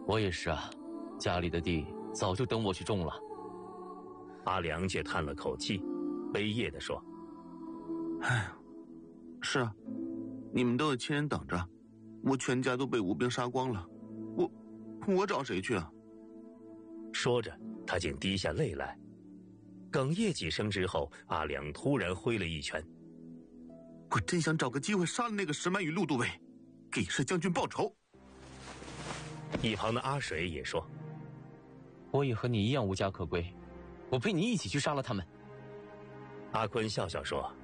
我也是啊，家里的地早就等我去种了。 阿良却叹了口气，悲咽地说： 哎呀，是啊，你们都有亲人等着，我全家都被吴兵杀光了，我找谁去啊？ 说着他竟滴下泪来。哽咽几声之后，阿良突然挥了一拳： 我真想找个机会杀了那个石满与陆都尉，给石将军报仇。 一旁的阿水也说： 我也和你一样无家可归，我陪你一起去杀了他们。 阿坤笑笑说：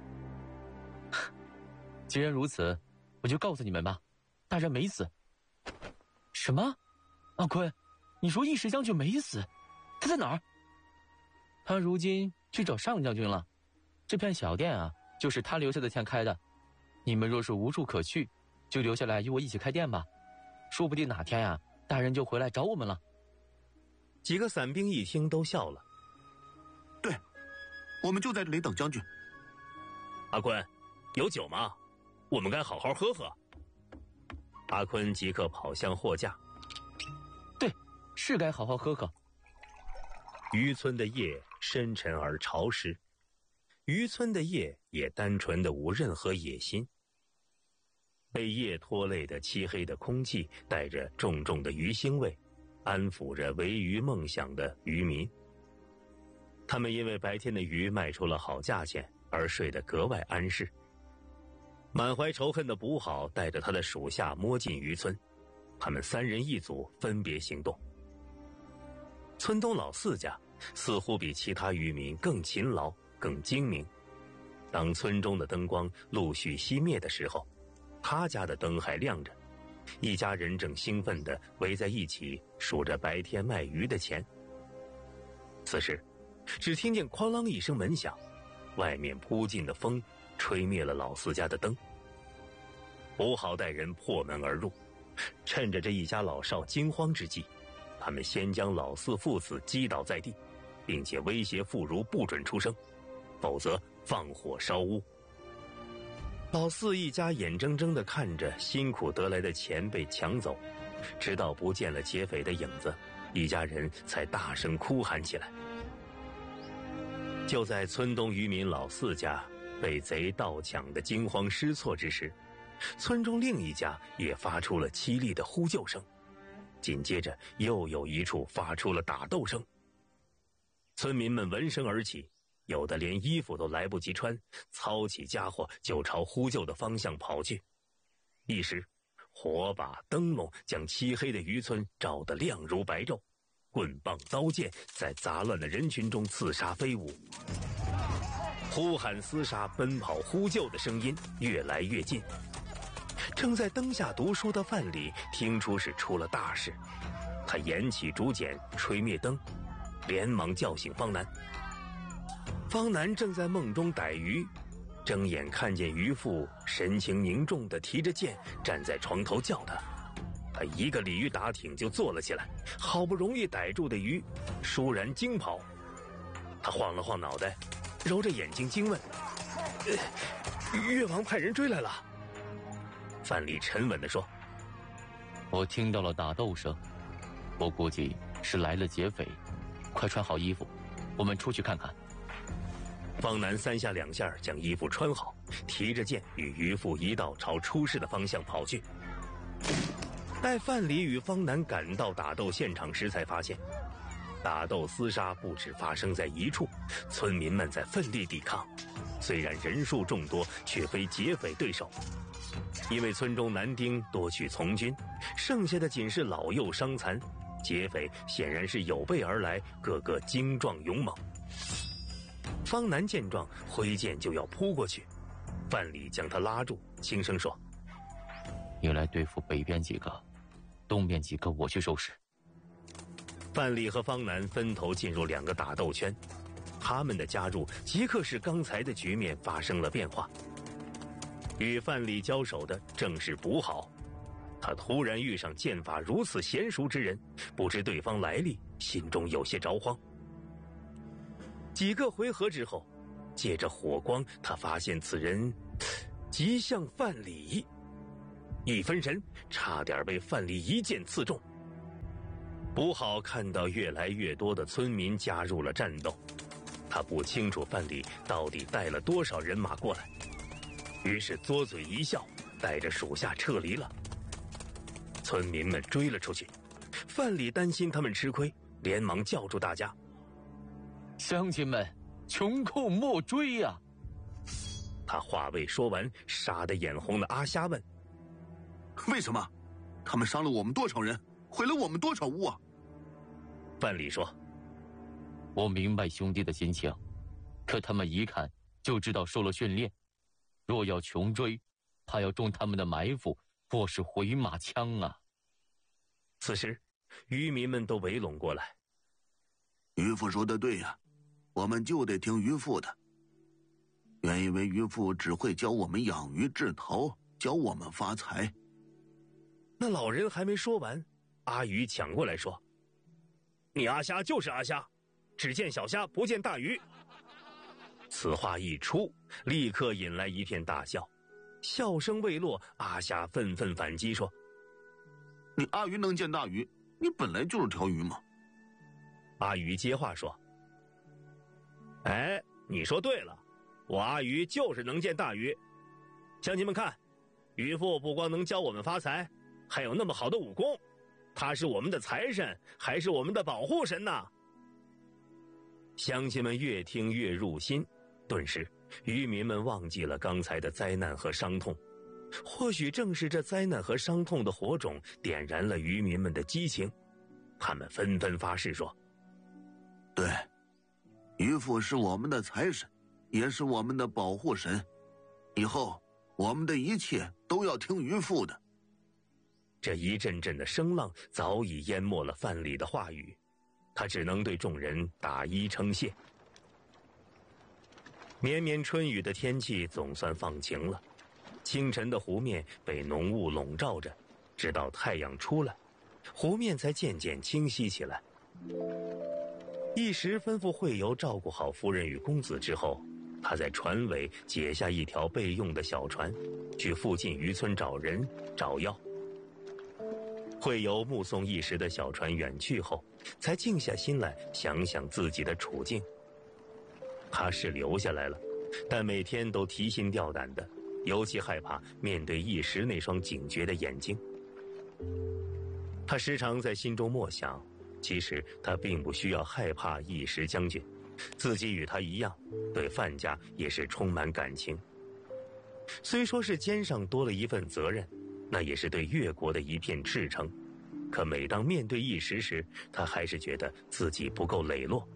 既然如此，我就告诉你们吧，大人没死。什么？阿坤，你说义石将军没死？他在哪儿？他如今去找上将军了，这片小店啊，就是他留下的钱开的。你们若是无处可去，就留下来与我一起开店吧，说不定哪天啊，大人就回来找我们了。 几个散兵一听都笑了。 对，我们就在这里等将军。 阿坤，有酒吗？我们该好好喝喝。阿坤即刻跑向货架。 对，是该好好喝喝。 渔村的夜深沉而潮湿，渔村的夜也单纯的无任何野心。被夜拖累的漆黑的空气带着重重的鱼腥味，安抚着为鱼梦想的渔民。他们因为白天的鱼卖出了好价钱而睡得格外安适。满怀仇恨的捕好带着他的属下摸进渔村，他们三人一组分别行动。村东老四家似乎比其他渔民更勤劳更精明。当村中的灯光陆续熄灭的时候，他家的灯还亮着，一家人正兴奋地围在一起数着白天卖鱼的钱。此时只听见哐啷一声门响，外面扑进的风吹灭了老四家的灯。捕好带人破门而入，趁着这一家老少惊慌之际，他们先将老四父子击倒在地，并且威胁妇孺不准出声，否则放火烧屋。老四一家眼睁睁地看着辛苦得来的钱被抢走，直到不见了劫匪的影子，一家人才大声哭喊起来。就在村东渔民老四家被贼盗抢的惊慌失措之时，村中另一家也发出了凄厉的呼救声，紧接着又有一处发出了打斗声。村民们闻声而起，有的连衣服都来不及穿，操起家伙就朝呼救的方向跑去。一时火把灯笼将漆黑的渔村照得亮如白昼，棍棒刀剑在杂乱的人群中刺杀飞舞，呼喊厮杀奔跑呼救的声音越来越近。正在灯下读书的范蠡听出是出了大事，他捡起竹简吹灭灯，连忙叫醒方南。方南正在梦中逮鱼，睁眼看见渔父神情凝重地提着剑站在床头叫他。他一个鲤鱼打挺就坐了起来，好不容易逮住的鱼倏然惊跑。他晃了晃脑袋，揉着眼睛惊问：越王派人追来了。范蠡沉稳地说： 我听到了打斗声，我估计是来了劫匪，快穿好衣服，我们出去看看。 方南三下两下将衣服穿好，提着剑与渔父一道朝出事的方向跑去。待范蠡与方南赶到打斗现场时，才发现打斗厮杀不止发生在一处，村民们在奋力抵抗，虽然人数众多，却非劫匪对手。因为村中男丁多去从军，剩下的仅是老幼伤残，劫匪显然是有备而来，个个精壮勇猛。方南见状挥剑就要扑过去，范蠡将他拉住，轻声说： 你来对付北边几个，东边几个我去收拾。 范蠡和方南分头进入两个打斗圈，他们的加入即刻使刚才的局面发生了变化。与范蠡交手的正是捕好，他突然遇上剑法如此娴熟之人，不知对方来历，心中有些着慌。几个回合之后，借着火光，他发现此人极像范蠡，一分神，差点被范蠡一剑刺中。 卜好看到越来越多的村民加入了战斗，他不清楚范蠡到底带了多少人马过来，于是嘬嘴一笑，带着属下撤离了。村民们追了出去，范蠡担心他们吃亏，连忙叫住大家：“ 乡亲们，穷寇莫追呀！” 他话未说完，杀得眼红的阿瞎问：“ 为什么？他们伤了我们多少人，毁了我们多少屋啊？” 范蠡说：“ 我明白兄弟的心情，可他们一看就知道受了训练，若要穷追，怕要中他们的埋伏或是回马枪啊。” 此时，渔民们都围拢过来。 渔父说的对呀，我们就得听渔父的。原以为渔父只会教我们养鱼制陶，教我们发财。 那老人还没说完，阿鱼抢过来说：“你阿瞎就是阿瞎，只见小虾不见大鱼。”此话一出，立刻引来一片大笑。笑声未落，阿瞎愤愤反击说：“ 你阿鱼能见大鱼，你本来就是条鱼嘛。” 阿鱼接话说：“哎，你说对了，我阿鱼就是能见大鱼。乡亲们看，渔父不光能教我们发财，还有那么好的武功，他是我们的财神，还是我们的保护神呢。”乡亲们越听越入心，顿时渔民们忘记了刚才的灾难和伤痛。或许正是这灾难和伤痛的火种点燃了渔民们的激情，他们纷纷发誓说：“ 对，渔父是我们的财神，也是我们的保护神，以后我们的一切都要听渔父的。” 这一阵阵的声浪早已淹没了范蠡的话语，他只能对众人打一称谢。绵绵春雨的天气总算放晴了，清晨的湖面被浓雾笼罩着，直到太阳出来，湖面才渐渐清晰起来。一时吩咐惠游照顾好夫人与公子之后，他在船尾解下一条备用的小船，去附近渔村找人找药。惠游目送一时的小船远去后，才静下心来想想自己的处境。他是留下来了，但每天都提心吊胆的，尤其害怕面对一时那双警觉的眼睛。他时常在心中默想，其实他并不需要害怕一时将军，自己与他一样，对范家也是充满感情。虽说是肩上多了一份责任，那也是对越国的一片赤诚，可每当面对一时时，他还是觉得自己不够磊落。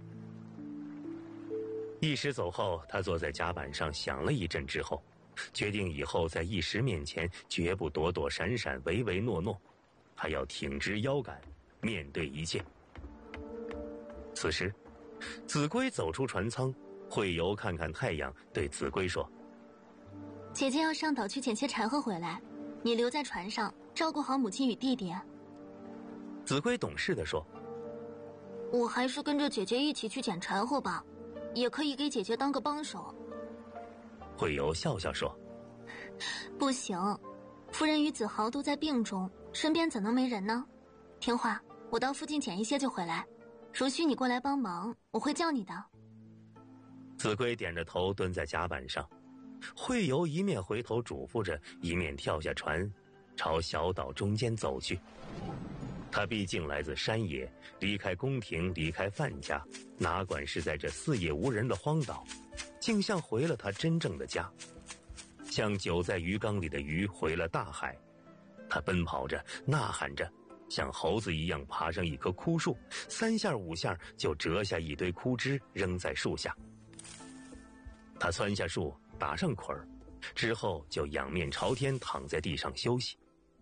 一时走后，他坐在甲板上想了一阵之后，决定以后在一时面前绝不躲躲闪闪、唯唯诺诺，他要挺直腰杆，面对一切。此时，子规走出船舱，惠游看看太阳，对子规说：“ 姐姐要上岛去捡些柴禾回来，你留在船上照顾好母亲与弟弟。” 子规懂事地说：“ 我还是跟着姐姐一起去捡柴禾吧，也可以给姐姐当个帮手。” 惠游笑笑说：“ 不行，夫人与子豪都在病中，身边怎能没人呢？听话，我到附近捡一些就回来，如需你过来帮忙，我会叫你的。” 子规点着头蹲在甲板上，惠游一面回头嘱咐着，一面跳下船，朝小岛中间走去。他毕竟来自山野，离开宫廷，离开范家，哪管是在这四野无人的荒岛，竟像回了他真正的家，像久在鱼缸里的鱼回了大海。他奔跑着，呐喊着，像猴子一样爬上一棵枯树，3下5下就折下一堆枯枝扔在树下。他窜下树，打上捆儿，之后就仰面朝天躺在地上休息。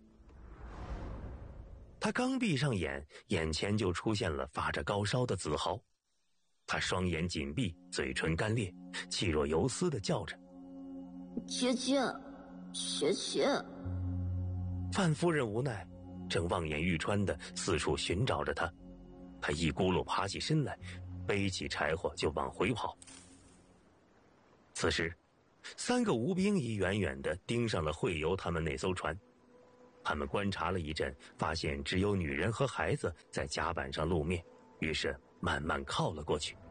他刚闭上眼，眼前就出现了发着高烧的子豪。他双眼紧闭，嘴唇干裂，气若游丝地叫着：“ 姐姐，姐姐。” 范夫人无奈，正望眼欲穿地四处寻找着他。他一咕噜爬起身来，背起柴火就往回跑。此时，3个吴兵已远远地盯上了惠游他们那艘船。 他们观察了一阵，发现只有女人和孩子在甲板上露面，于是慢慢靠了过去。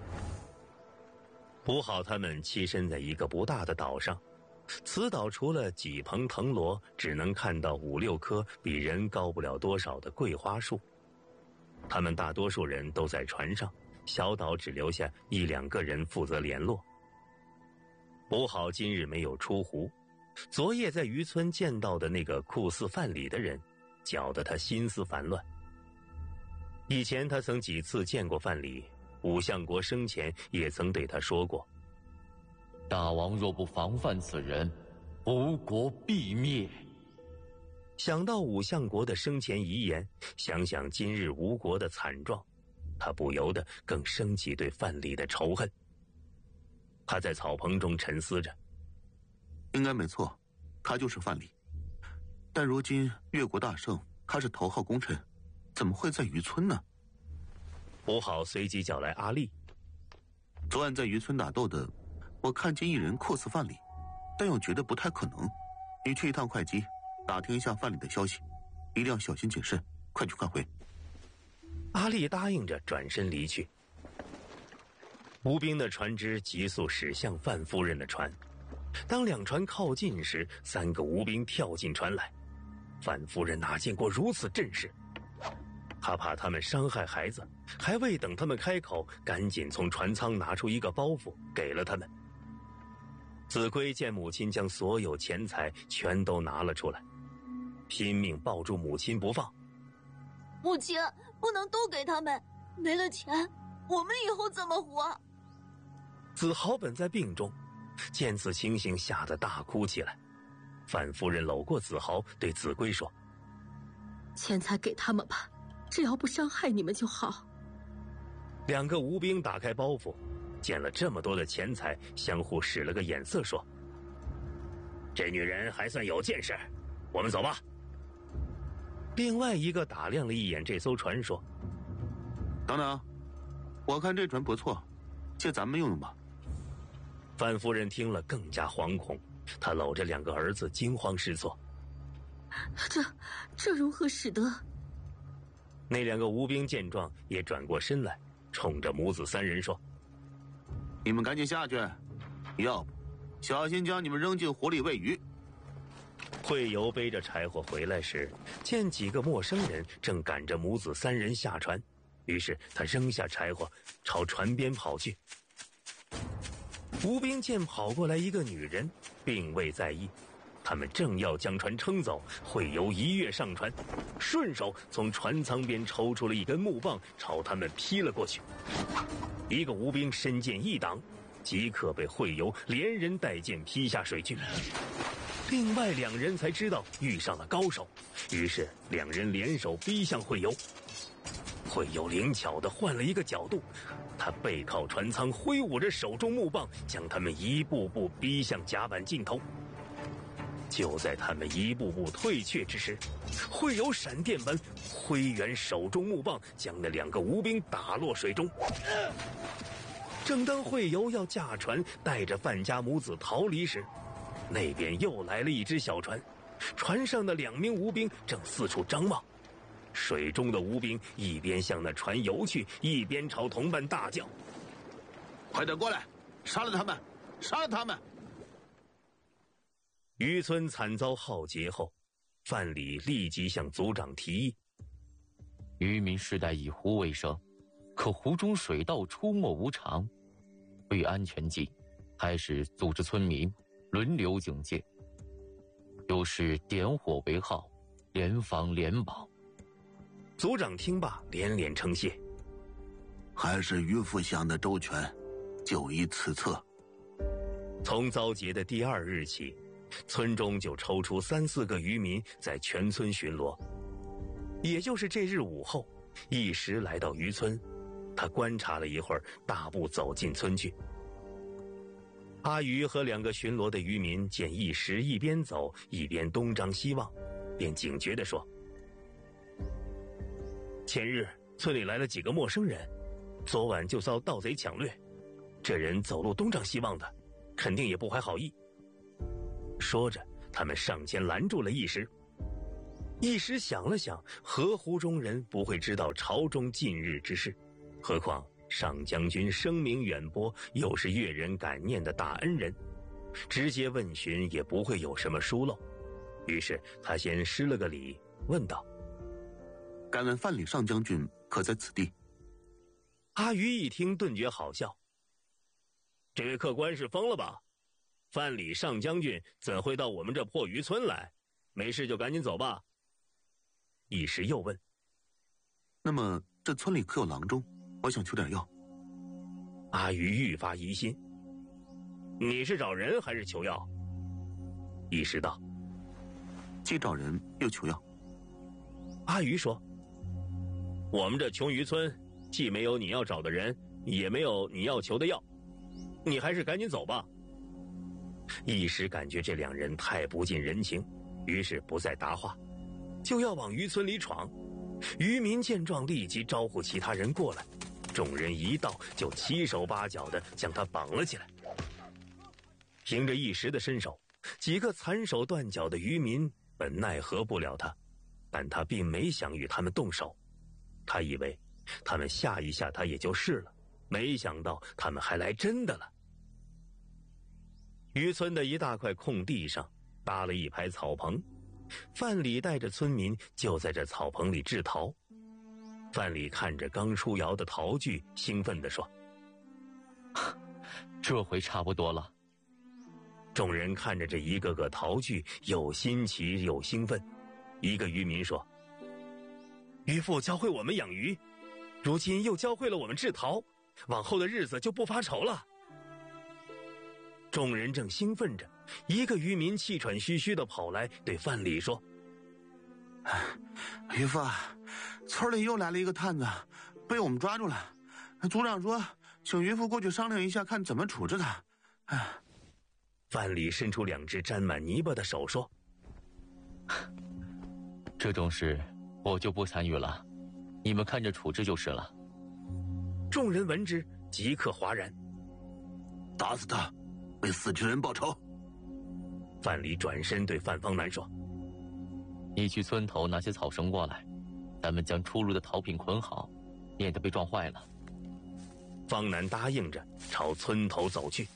捕好他们栖身在一个不大的岛上，此岛除了几棚藤萝，只能看到5、6棵比人高不了多少的桂花树。他们大多数人都在船上，小岛只留下1、2个人负责联络。捕好今日没有出湖，昨夜在渔村见到的那个酷似范蠡的人，搅得他心思烦乱。以前他曾几次见过范蠡，武相国生前也曾对他说过： 大王若不防范此人，吴国必灭。 想到武相国的生前遗言，想想今日吴国的惨状，他不由得更升起对范蠡的仇恨。他在草棚中沉思着， 应该没错，他就是范蠡。但如今越国大胜，他是头号功臣，怎么会在渔村呢？ 捕好随即叫来阿力。 昨晚在渔村打斗的，我看见一人酷似范蠡，但又觉得不太可能。你去一趟会稽，打听一下范蠡的消息，一定要小心谨慎，快去快回。 阿力答应着，转身离去。吴兵的船只急速驶向范夫人的船，当2船靠近时，3个吴兵跳进船来。范夫人哪见过如此阵势，她怕他们伤害孩子，还未等他们开口，赶紧从船舱拿出一个包袱给了他们。子规见母亲将所有钱财全都拿了出来，拼命抱住母亲不放。 母亲，不能都给他们，没了钱，我们以后怎么活？ 子豪本在病中，见此情形，吓得大哭起来。范夫人搂过子豪，对子规说： 钱财给他们吧，只要不伤害你们就好。 2个吴兵打开包袱，见了这么多的钱财，相互使了个眼色，说：这女人还算有见识，我们走吧。另外一个打量了一眼这艘船，说： 等等，我看这船不错，借咱们用用吧。 范夫人听了更加惶恐，她搂着2个儿子，惊慌失措。 这如何使得？ 那2个吴兵见状，也转过身来，冲着母子3人说： 你们赶紧下去，要不小心将你们扔进湖里喂鱼。 惠游背着柴火回来时，见几个陌生人正赶着母子3人下船，于是他扔下柴火，朝船边跑去。吴兵见跑过来一个女人，并未在意，他们正要将船撑走，惠游一跃上船，顺手从船舱边抽出了一根木棒，朝他们劈了过去。一个吴兵身剑一挡，即刻被惠游连人带剑劈下水去。另外2人才知道遇上了高手，于是2人联手逼向惠游。惠游灵巧地换了一个角度，他背靠船舱，挥舞着手中木棒，将他们一步步逼向甲板尽头。就在他们一步步退却之时，惠游闪电般挥圆手中木棒，将那2个吴兵打落水中。正当惠游要驾船带着范家母子逃离时，那边又来了一只小船，船上的2名吴兵正四处张望。水中的吴兵一边向那船游去，一边朝同伴大叫： 快点过来，杀了他们，杀了他们！ 渔村惨遭浩劫后，范蠡立即向族长提议： 渔民世代以湖为生，可湖中水稻出没无常，为安全计，开始组织村民轮流警戒，又是点火为号，联防联保。 族长听罢连连称谢： 还是渔父想的周全，就依此策。 从遭劫的第2日起，村中就抽出3、4个渔民在全村巡逻。也就是这日午后，一时来到渔村，他观察了一会儿，大步走进村去。阿鱼和2个巡逻的渔民见一时一边走一边东张西望，便警觉地说：前日村里来了几个陌生人，昨晚就遭盗贼抢掠，这人走路东张西望的，肯定也不怀好意。说着，他们上前拦住了一时。 一时想了想，河湖中人不会知道朝中近日之事，何况上将军声名远播，又是越人感念的大恩人，直接问询也不会有什么疏漏。于是他先施了个礼，问道： 敢问范蠡上将军可在此地？ 阿鱼一听顿觉好笑，这位客官是疯了吧？范蠡上将军怎会到我们这破渔村来？没事就赶紧走吧。一时又问： 那么这村里可有郎中？我想求点药。 阿鱼愈发疑心，你是找人还是求药？一时道： 既找人又求药。 阿鱼说：我们这穷渔村既没有你要找的人，也没有你要求的药，你还是赶紧走吧。一时感觉这两人太不近人情，于是不再答话，就要往渔村里闯。渔民见状立即招呼其他人过来，众人一到就七手八脚的将他绑了起来。凭着一时的身手，几个残手断脚的渔民本奈何不了他，但他并没想与他们动手。他以为他们吓一吓他也就是了，没想到他们还来真的了。渔村的一大块空地上搭了一排草棚，范蠡带着村民就在这草棚里制陶。范蠡看着刚出窑的陶具，兴奋地说： 这回差不多了。 众人看着这一个个陶具，又新奇又兴奋。一个渔民说：渔父教会我们养鱼，如今又教会了我们制陶，往后的日子就不发愁了。众人正兴奋着，一个渔民气喘吁吁地跑来，对范蠡说： 渔父，村里又来了一个探子，被我们抓住了。族长说请渔父过去商量一下，看怎么处置他。 范蠡伸出两只沾满泥巴的手说： 这种事我就不参与了，你们看着处置就是了。 众人闻之即刻哗然， 打死他，为死去人报仇。 范蠡转身对范方南说： 你去村头拿些草绳过来，咱们将出入的陶品捆好，免得被撞坏了。 方南答应着朝村头走去。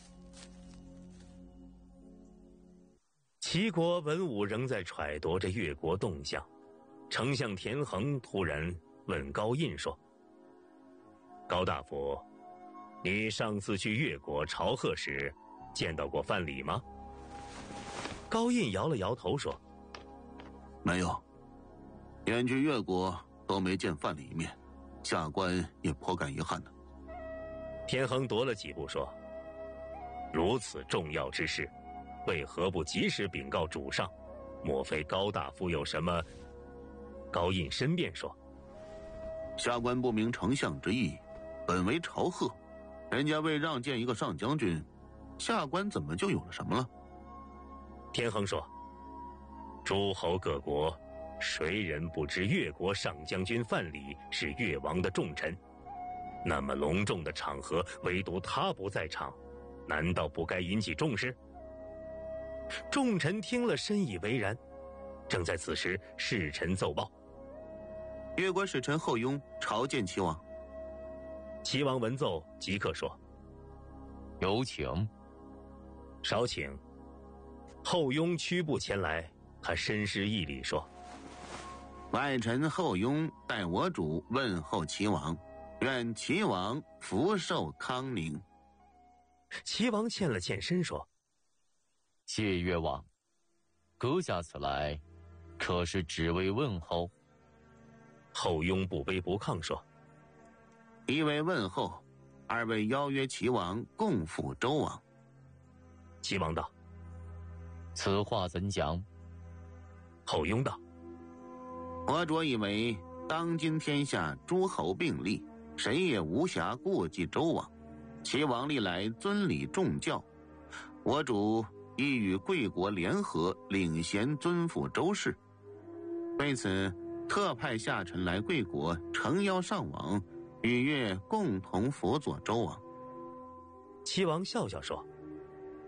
齐国文武仍在揣度着越国动向，丞相田横突然问高印说：高大夫，你上次去越国朝贺时见到过范蠡吗？高印摇了摇头说： 没有，远去越国都没见范蠡一面，下官也颇感遗憾的。 田横踱了几步说：如此重要之事，为何不及时禀告主上？莫非高大夫有什么？高印申辩说： 下官不明丞相之意，本为朝贺，人家未让见一个上将军，下官怎么就有了什么了？ 田横说：诸侯各国，谁人不知越国上将军范蠡是越王的重臣？那么隆重的场合，唯独他不在场，难道不该引起重视？众臣听了深以为然。正在此时，侍臣奏报： 越国使臣后庸朝见齐王。 齐王闻奏，即刻说： 有请。 少请。后庸屈步前来，他深施一礼说： 外臣后庸代我主问候齐王，愿齐王福寿康宁。 齐王欠了欠身说： 谢越王，阁下此来，可是只为问候？ 后庸不卑不亢说： 一位问候，二位邀约齐王共赴周王。 齐王道： 此话怎讲？ 后庸道： 我主以为当今天下诸侯并立，谁也无暇顾及周王。齐王历来尊礼重教，我主亦与贵国联合，领衔尊辅周氏。为此，特派下臣来贵国，诚邀上王，与越共同辅佐周王。 齐王笑笑说：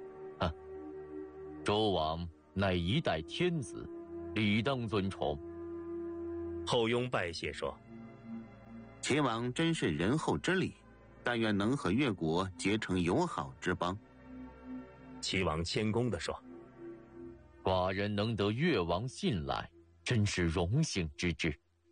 周王乃一代天子，理当尊崇。 后庸拜谢说：“ 齐王真是仁厚之礼，但愿能和越国结成友好之邦。” 齐王谦恭地说：“ 寡人能得越王信赖，真是荣幸之至。”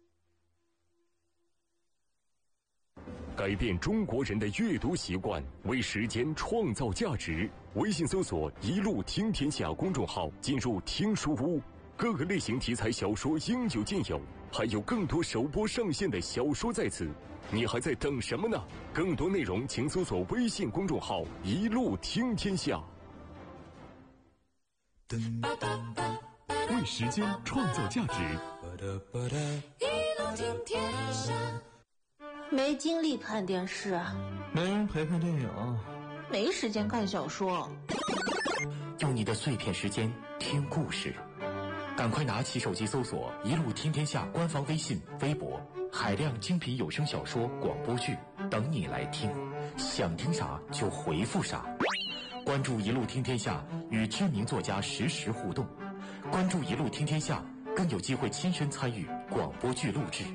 改变中国人的阅读习惯，为时间创造价值。微信搜索“一路听天下”公众号，进入听书屋，各个类型题材小说应有尽有，还有更多首播上线的小说在此，你还在等什么呢？更多内容请搜索微信公众号“一路听天下”。为时间创造价值。 一路听天下。 没精力看电视， 没人陪看电影， 没时间看小说。 用你的碎片时间听故事，赶快拿起手机搜索“一路听天下”官方微信、微博，海量精品有声小说、广播剧等你来听，想听啥就回复啥。关注“一路听天下”，与知名作家实时互动。关注“一路听天下”，更有机会亲身参与广播剧录制。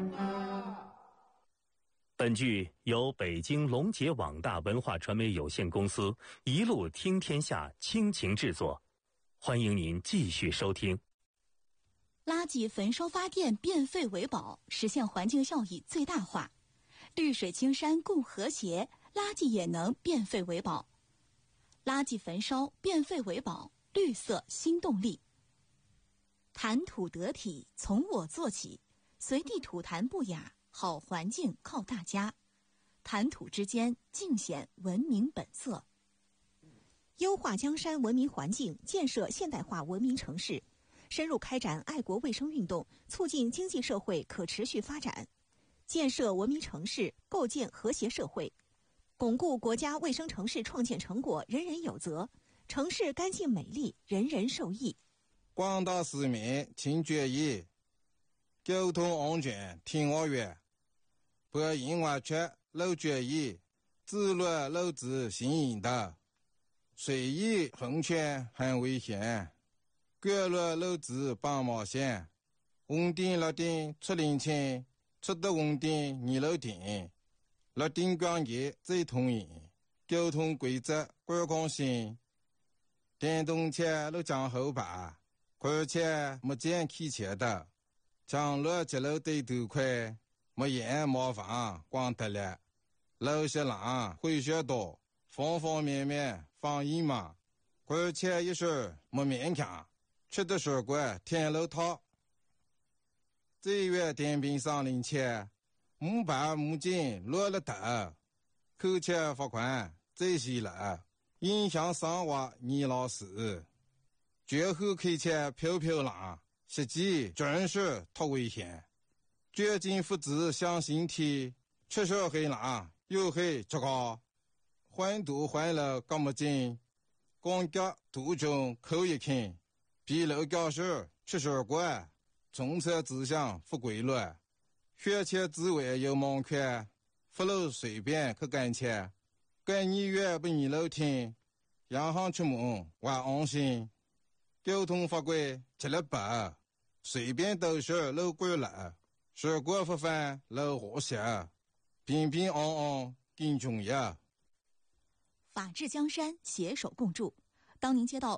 本剧由北京龙杰网大文化传媒有限公司一路听天下倾情制作，欢迎您继续收听。 垃圾焚烧发电变废为宝，实现环境效益最大化。绿水青山共和谐，垃圾也能变废为宝。垃圾焚烧变废为宝，绿色新动力。谈吐得体，从我做起，随地吐痰不雅，好环境靠大家。谈吐之间尽显文明本色。 优化江山文明环境，建设现代化文明城市，深入开展爱国卫生运动，促进经济社会可持续发展，建设文明城市，构建和谐社会，巩固国家卫生城市创建成果人人有责，城市干净美丽，人人受益。 广大市民请注意，交通安全听我话，不因为缺漏注意，自乱漏子行引导，随意横穿很危险，过路漏子帮冒险，红灯绿灯出领情，出得红灯你漏停，绿灯光节最通行，交通规则管控性，电动车都讲后排，而且没见开车的，将路节路对头快，没眼麻烦光得了，路些浪会学多，方方面面放一嘛，而且一时没勉强，吃的水果天路套，这月电瓶上领车，木板木筋落了头，扣钱罚款这些了，影响生活你老死。绝后开车飘飘浪，实际真是太危险。绝境父子向心体，吃手黑浪又黑这个，环堵环了干么劲，光脚途中口一看，比楼教室吃水果，从车指向不规律，学车之外有盲圈，不路随便去赶车，赶你越不你楼听，让行出门还安心。交通法规吃了白，随便都是路过了，水果不犯路和谐，平平安安更重要。 法治江山，携手共筑。当您接到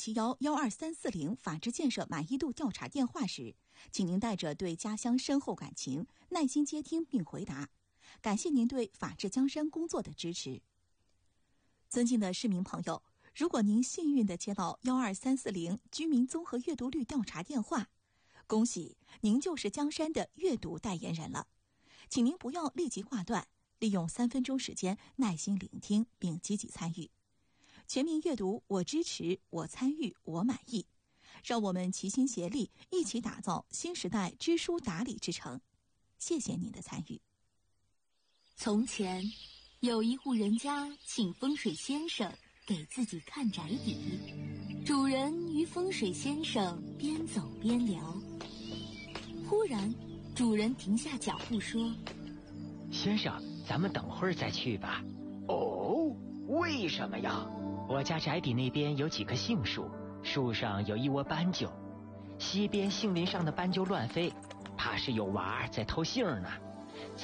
0571-12340法治建设满意度调查电话时，请您带着对家乡深厚感情，耐心接听并回答。感谢您对法治江山工作的支持。尊敬的市民朋友，如果您幸运地接到12340居民综合阅读率调查电话，恭喜您就是江山的阅读代言人了。请您不要立即挂断，利用3分钟时间耐心聆听并积极参与。全民阅读，我支持，我参与，我满意。让我们齐心协力，一起打造新时代知书达理之城。谢谢您的参与。 从前，有一户人家请风水先生给自己看宅邸，主人与风水先生边走边聊。忽然，主人停下脚步说：“ 先生，咱们等会儿再去吧。”“哦，为什么呀？”“我家宅邸那边有几棵杏树，树上有一窝斑鸠，西边杏林上的斑鸠乱飞， 怕是有娃在偷杏呢。